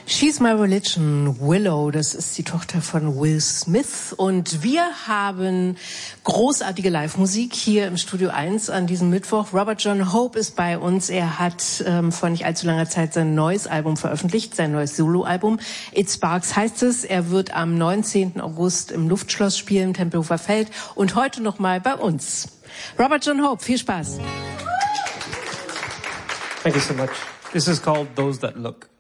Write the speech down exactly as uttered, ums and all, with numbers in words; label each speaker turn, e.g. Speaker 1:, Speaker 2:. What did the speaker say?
Speaker 1: She's My Religion, Willow, das ist die Tochter von Will Smith. Und wir haben großartige Live-Musik hier im Studio eins an diesem Mittwoch. Robert John Hope ist bei uns. Er hat ähm, vor nicht allzu langer Zeit sein neues Album veröffentlicht, sein neues Solo-Album. It Sparks heißt es. Er wird am neunzehnten August im Luftschloss spielen, Tempelhofer Feld. Und heute nochmal bei uns. Robert John Hope, viel Spaß.
Speaker 2: Thank you so much. This is called Those That Look.